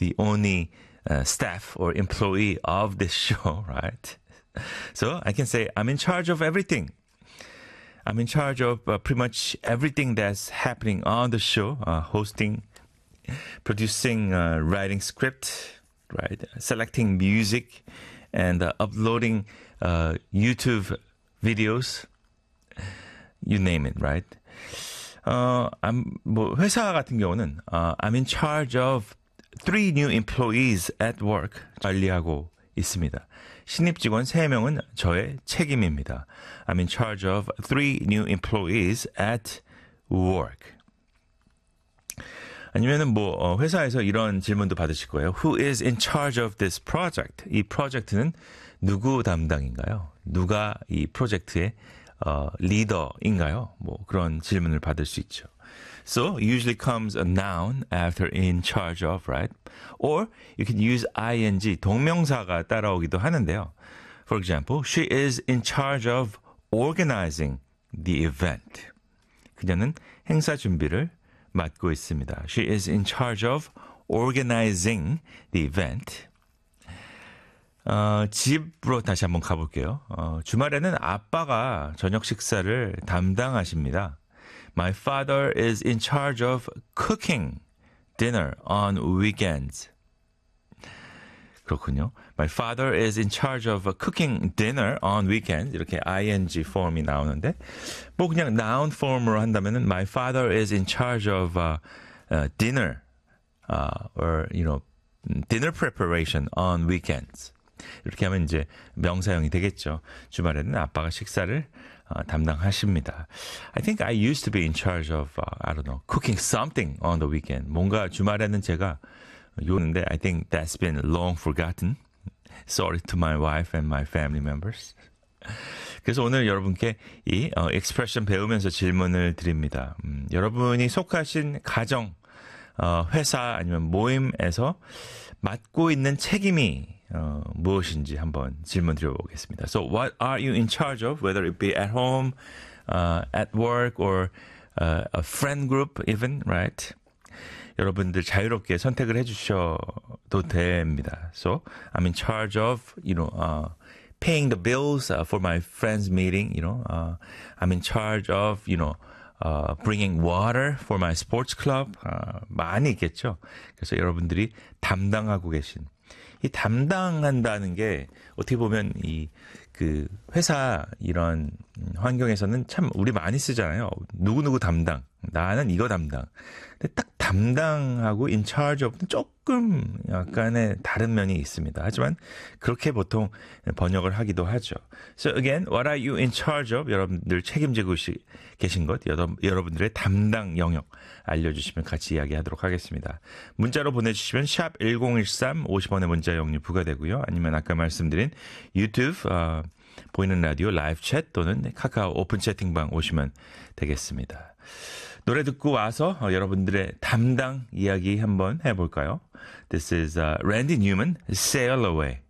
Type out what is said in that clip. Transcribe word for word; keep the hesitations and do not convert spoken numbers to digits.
the only uh, staff or employee of this show, right? So I can say I'm in charge of everything. I'm in charge of uh, pretty much everything that's happening on the show, uh, hosting, producing, uh, writing script, right? Selecting music and uh, uploading uh, YouTube videos. You name it, right? 어, I'm, 뭐 회사 같은 경우는 uh, I'm in charge of three new employees at work 관리하고 있습니다. 신입 직원 세 명은 저의 책임입니다. I'm in charge of three new employees at work. 아니면은 뭐 어, 회사에서 이런 질문도 받으실 거예요. Who is in charge of this project? 이 프로젝트는 누구 담당인가요? 누가 이 프로젝트의 어, 리더인가요? 뭐 그런 질문을 받을 수 있죠. So usually comes a noun after in charge of, right? Or you can use ing, 동명사가 따라오기도 하는데요. For example, she is in charge of organizing the event. 그녀는 행사 준비를 맡고 있습니다. She is in charge of organizing the event. 어, 집으로 다시 한번 가볼게요. 어, 주말에는 아빠가 저녁 식사를 담당하십니다. My father is in charge of cooking dinner on weekends. 그렇군요. My father is in charge of cooking dinner on weekends. 이렇게 ing 폼이 나오는데 뭐 그냥 noun 폼으로 한다면은 My father is in charge of uh, uh, dinner uh, or you know dinner preparation on weekends. 이렇게 하면 이제 명사형이 되겠죠. 주말에는 아빠가 식사를 어, 담당하십니다. I think I used to be in charge of, uh, I don't know, cooking something on the weekend. 뭔가 주말에는 제가 요는데 I think that's been long forgotten. Sorry to my wife and my family members. 그래서 오늘 여러분께 이 어, expression 배우면서 질문을 드립니다. 음, 여러분이 속하신 가정, 어, 회사 아니면 모임에서 맡고 있는 책임이 어, 무엇인지 한번 질문 드려보겠습니다. So what are you in charge of, whether it be at home, uh, at work, or uh, a friend group even, right? 여러분들 자유롭게 선택을 해주셔도 됩니다. So I'm in charge of, you know, uh, paying the bills uh, for my friends meeting, you know. Uh, I'm in charge of, you know, uh, bringing water for my sports club. Uh, 많이 있겠죠. 그래서 여러분들이 담당하고 계신 이 담당한다는 게 어떻게 보면 이 그 회사 이런 환경에서는 참 우리 많이 쓰잖아요. 누구누구 담당. 나는 이거 담당. 근데 딱 담당하고 in charge of는 조금 약간의 다른 면이 있습니다. 하지만 그렇게 보통 번역을 하기도 하죠. So again, what are you in charge of? 여러분들 책임지고 계신 것, 여러분들의 담당 영역 알려주시면 같이 이야기하도록 하겠습니다. 문자로 보내주시면 샵 일공일삼 오십 원의 문자 용료 부과되고요. 아니면 아까 말씀드린 유튜브 어, 보이는 라디오 라이브 챗 또는 카카오 오픈 채팅방 오시면 되겠습니다. 노래 듣고 와서 어, 여러분들의 담당 이야기 한번 해볼까요? This is uh, Randy Newman, Sail Away.